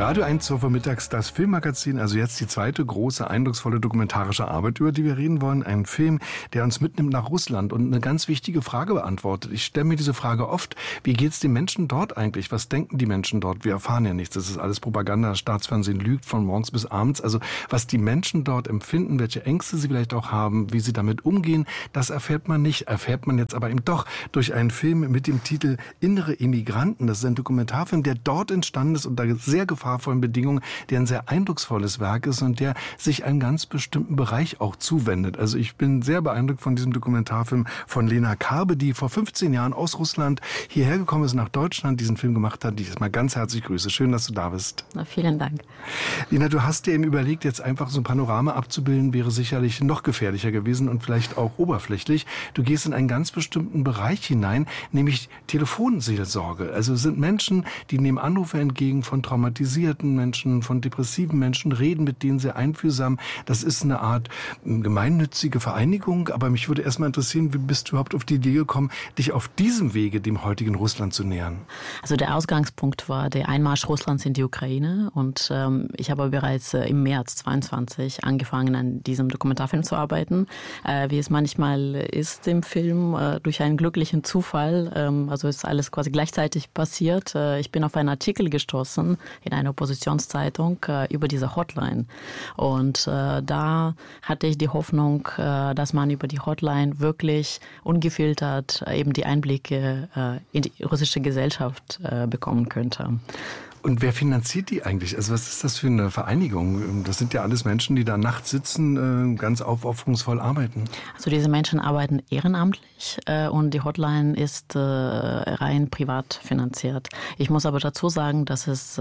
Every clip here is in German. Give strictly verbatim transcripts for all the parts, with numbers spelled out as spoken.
Radio eins zur Mittags, das Filmmagazin, also jetzt die zweite große, eindrucksvolle dokumentarische Arbeit, über die wir reden wollen. Ein Film, der uns mitnimmt nach Russland und eine ganz wichtige Frage beantwortet. Ich stelle mir diese Frage oft, wie geht's den Menschen dort eigentlich? Was denken die Menschen dort? Wir erfahren ja nichts. Das ist alles Propaganda, das Staatsfernsehen lügt von morgens bis abends. Also was die Menschen dort empfinden, welche Ängste sie vielleicht auch haben, wie sie damit umgehen, das erfährt man nicht. Erfährt man jetzt aber eben doch durch einen Film mit dem Titel Innere Immigranten. Das ist ein Dokumentarfilm, der dort entstanden ist unter sehr gefahrvollen Bedingungen, der ein sehr eindrucksvolles Werk ist und der sich einem ganz bestimmten Bereich auch zuwendet. Also ich bin sehr beeindruckt von diesem Dokumentarfilm von Lena Karbe, die vor fünfzehn Jahren aus Russland hierher gekommen ist, nach Deutschland, diesen Film gemacht hat, die ich jetzt mal ganz herzlich grüße. Schön, dass du da bist. Na, vielen Dank. Lena, du hast dir eben überlegt, jetzt einfach so ein Panorama abzubilden, wäre sicherlich noch gefährlicher gewesen und vielleicht auch oberflächlich. Du gehst in einen ganz bestimmten Bereich hinein, nämlich Telefonseelsorge. Also es sind Menschen, die nehmen Anrufe entgegen von traumatisierten Menschen, von depressiven Menschen, reden mit denen sehr einfühlsam. Das ist eine Art gemeinnützige Vereinigung, aber mich würde erstmal interessieren, wie bist du überhaupt auf die Idee gekommen, dich auf diesem Wege dem heutigen Russland zu nähern? Also der Ausgangspunkt war der Einmarsch Russlands in die Ukraine und ähm, ich habe bereits äh, im März zweiundzwanzig angefangen, an diesem Dokumentarfilm zu arbeiten. Äh, wie es manchmal ist im Film, äh, durch einen glücklichen Zufall, ähm, also ist alles quasi gleichzeitig passiert. Äh, ich bin auf einen Artikel gestoßen in einer Oppositionszeitung äh, über diese Hotline und äh, da hatte ich die Hoffnung, äh, dass man über die Hotline wirklich ungefiltert äh, eben die Einblicke äh, in die russische Gesellschaft äh, bekommen könnte. Und wer finanziert die eigentlich? Also was ist das für eine Vereinigung? Das sind ja alles Menschen, die da nachts sitzen, ganz aufopferungsvoll arbeiten. Also diese Menschen arbeiten ehrenamtlich und die Hotline ist rein privat finanziert. Ich muss aber dazu sagen, dass es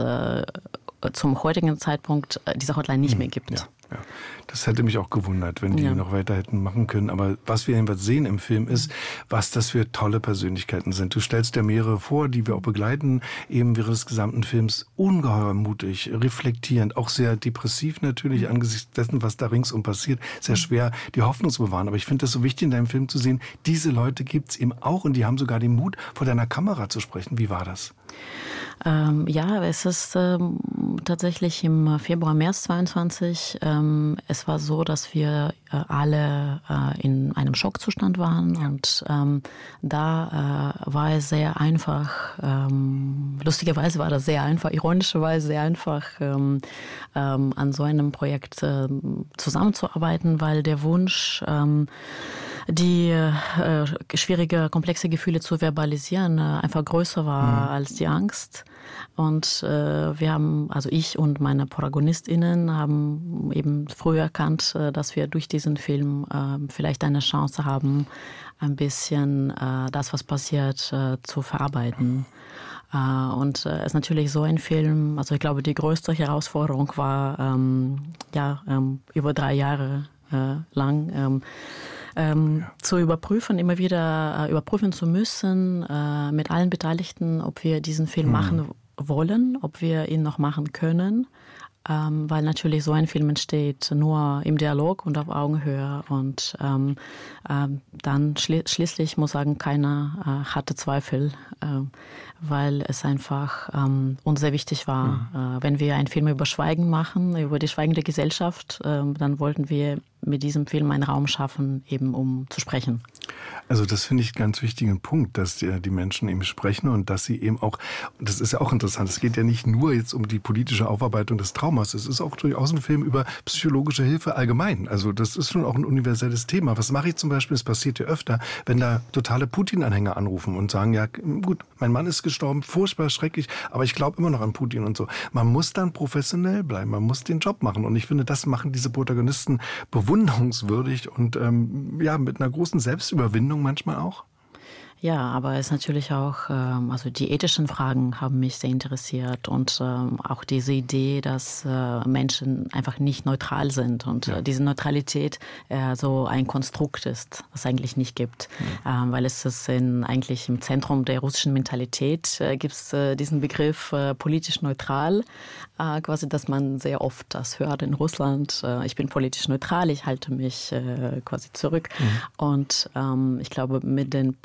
zum heutigen Zeitpunkt diese Hotline nicht mehr gibt. Ja. Ja, das hätte mich auch gewundert, wenn die ja. noch weiter hätten machen können. Aber was wir jedenfalls sehen im Film ist, was das für tolle Persönlichkeiten sind. Du stellst ja mehrere vor, die wir auch begleiten, eben während des gesamten Films. Ungeheuer mutig, reflektierend, auch sehr depressiv natürlich angesichts dessen, was da ringsum passiert. Sehr schwer, die Hoffnung zu bewahren. Aber ich finde das so wichtig in deinem Film zu sehen, diese Leute gibt's eben auch und die haben sogar den Mut, vor deiner Kamera zu sprechen. Wie war das? Ähm, ja, es ist ähm, tatsächlich im Februar, März zweiundzwanzig. Ähm, es war so, dass wir äh, alle äh, in einem Schockzustand waren und ähm, da äh, war es sehr einfach, ähm, lustigerweise war das sehr einfach, ironischerweise sehr einfach, ähm, ähm, an so einem Projekt äh, zusammenzuarbeiten, weil der Wunsch, ähm, die äh, schwierige, komplexe Gefühle zu verbalisieren, äh, einfach größer war mhm. als die Angst. Und äh, wir haben, also ich und meine ProtagonistInnen haben eben früh erkannt, äh, dass wir durch diesen Film äh, vielleicht eine Chance haben, ein bisschen äh, das, was passiert, äh, zu verarbeiten. Äh, und es äh, ist natürlich so ein Film, also ich glaube, die größte Herausforderung war, ähm, ja, ähm, über drei Jahre äh, lang, ähm, Ähm, ja. zu überprüfen, immer wieder äh, überprüfen zu müssen äh, mit allen Beteiligten, ob wir diesen Film mhm. machen wollen, ob wir ihn noch machen können, ähm, weil natürlich so ein Film entsteht nur im Dialog und auf Augenhöhe und ähm, ähm, dann schli- schließlich muss sagen, keiner äh, hatte Zweifel, äh, weil es einfach ähm, uns sehr wichtig war. Mhm. Äh, wenn wir einen Film über Schweigen machen, über die schweigende Gesellschaft, äh, dann wollten wir mit diesem Film einen Raum schaffen, eben um zu sprechen. Also das finde ich einen ganz wichtigen Punkt, dass die, die Menschen eben sprechen und dass sie eben auch, und das ist ja auch interessant, es geht ja nicht nur jetzt um die politische Aufarbeitung des Traumas, es ist auch durchaus ein Film über psychologische Hilfe allgemein. Also das ist schon auch ein universelles Thema. Was mache ich zum Beispiel, es passiert ja öfter, wenn da totale Putin-Anhänger anrufen und sagen, ja gut, mein Mann ist gestorben, furchtbar schrecklich, aber ich glaube immer noch an Putin und so. Man muss dann professionell bleiben, man muss den Job machen und ich finde, das machen diese Protagonisten bewunderungswürdig und ähm, ja, mit einer großen Selbstüberwindung manchmal auch. Ja, aber es ist natürlich auch, ähm, also die ethischen Fragen haben mich sehr interessiert und ähm, auch diese Idee, dass äh, Menschen einfach nicht neutral sind und ja. äh, diese Neutralität äh, so ein Konstrukt ist, das es eigentlich nicht gibt, ja. ähm, weil es ist in, eigentlich im Zentrum der russischen Mentalität äh, gibt es äh, diesen Begriff äh, politisch neutral, äh, quasi, dass man sehr oft das hört in Russland. Äh, ich bin politisch neutral, ich halte mich äh, quasi zurück mhm. und ähm, ich glaube, mit den Psychologen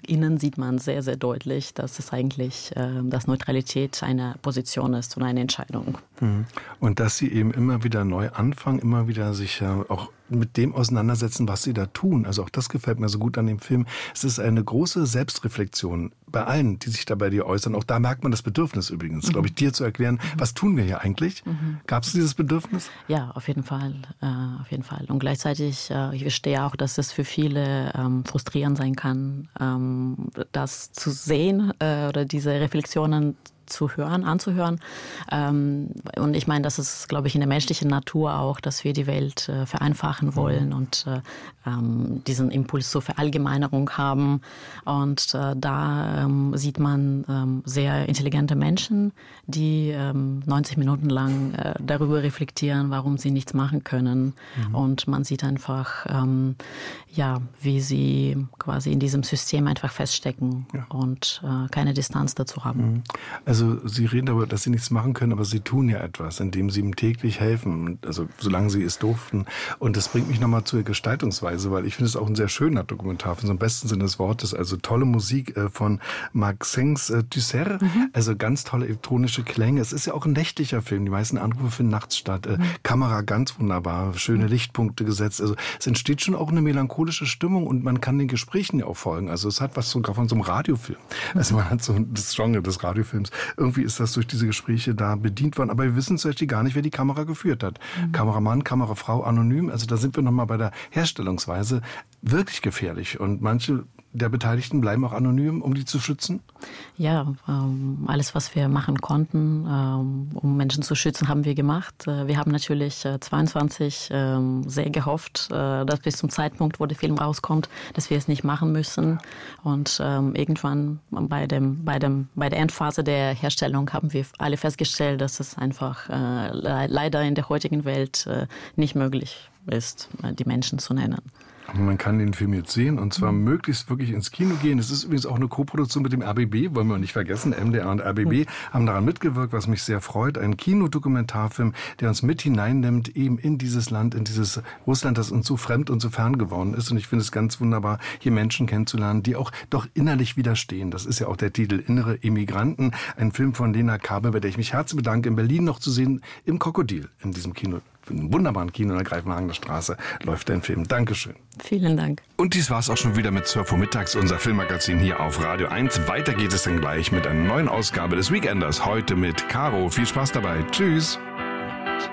innen sieht man sehr, sehr deutlich, dass es eigentlich, äh, dass Neutralität eine Position ist und eine Entscheidung. Und dass Sie eben immer wieder neu anfangen, immer wieder sich ja auch mit dem auseinandersetzen, was Sie da tun. Also auch das gefällt mir so gut an dem Film. Es ist eine große Selbstreflexion bei allen, die sich da bei dir äußern. Auch da merkt man das Bedürfnis übrigens, mhm. glaube ich, dir zu erklären, mhm. was tun wir hier eigentlich? Mhm. Gab es dieses Bedürfnis? Ja, auf jeden Fall, äh, auf jeden Fall. Und gleichzeitig, äh, ich verstehe auch, dass es für viele ähm, frustrierend sein kann, ähm, das zu sehen äh, oder diese Reflexionen zu hören, anzuhören. Ähm, und ich meine, das ist, glaube ich, in der menschlichen Natur auch, dass wir die Welt äh, vereinfachen wollen und äh, ähm, diesen Impuls zur Verallgemeinerung haben. Und äh, da ähm, sieht man ähm, sehr intelligente Menschen, die ähm, neunzig Minuten lang äh, darüber reflektieren, warum sie nichts machen können. Mhm. Und man sieht einfach, ähm, ja, wie sie quasi in diesem System einfach feststecken ja. und äh, keine Distanz dazu haben. Mhm. Also Also Sie reden darüber, dass Sie nichts machen können, aber Sie tun ja etwas, indem Sie ihm täglich helfen, also solange Sie es durften. Und das bringt mich nochmal zur Gestaltungsweise, weil ich finde es auch ein sehr schöner Dokumentarfilm, so im besten Sinne des Wortes. Also tolle Musik von Maxence Tusser, mhm. also ganz tolle elektronische Klänge. Es ist ja auch ein nächtlicher Film, die meisten Anrufe finden nachts statt. Mhm. Kamera ganz wunderbar, schöne Lichtpunkte gesetzt. Also es entsteht schon auch eine melancholische Stimmung und man kann den Gesprächen ja auch folgen. Also es hat was sogar von so einem Radiofilm. Also man hat so das Genre des Radiofilms. Irgendwie ist das durch diese Gespräche da bedient worden. Aber wir wissen zum Beispiel gar nicht, wer die Kamera geführt hat. Mhm. Kameramann, Kamerafrau, anonym. Also da sind wir nochmal bei der Herstellungsweise wirklich gefährlich. Und manche der Beteiligten bleiben auch anonym, um die zu schützen? Ja, ähm, alles, was wir machen konnten, ähm, um Menschen zu schützen, haben wir gemacht. Äh, wir haben natürlich äh, zweiundzwanzig ähm, sehr gehofft, äh, dass bis zum Zeitpunkt, wo der Film rauskommt, dass wir es nicht machen müssen. Und ähm, irgendwann bei, dem, bei, dem, bei der Endphase der Herstellung haben wir alle festgestellt, dass es einfach äh, le- leider in der heutigen Welt äh, nicht möglich ist, äh, die Menschen zu nennen. Man kann den Film jetzt sehen und zwar mhm. möglichst wirklich ins Kino gehen. Es ist übrigens auch eine Koproduktion mit dem R B B, wollen wir nicht vergessen. M D R und R B B mhm. haben daran mitgewirkt, was mich sehr freut. Ein Kinodokumentarfilm, der uns mit hineinnimmt, eben in dieses Land, in dieses Russland, das uns so fremd und so fern geworden ist. Und ich finde es ganz wunderbar, hier Menschen kennenzulernen, die auch doch innerlich widerstehen. Das ist ja auch der Titel Innere Emigranten. Ein Film von Lena Kabel, bei der ich mich herzlich bedanke, in Berlin noch zu sehen, im Krokodil, in diesem Kino. In einem wunderbaren Kino in der Greifenhagener Straße läuft ein Film. Dankeschön. Vielen Dank. Und dies war's auch schon wieder mit zwölf Uhr mittags, unser Filmmagazin hier auf Radio eins. Weiter geht es dann gleich mit einer neuen Ausgabe des Weekenders. Heute mit Caro. Viel Spaß dabei. Tschüss.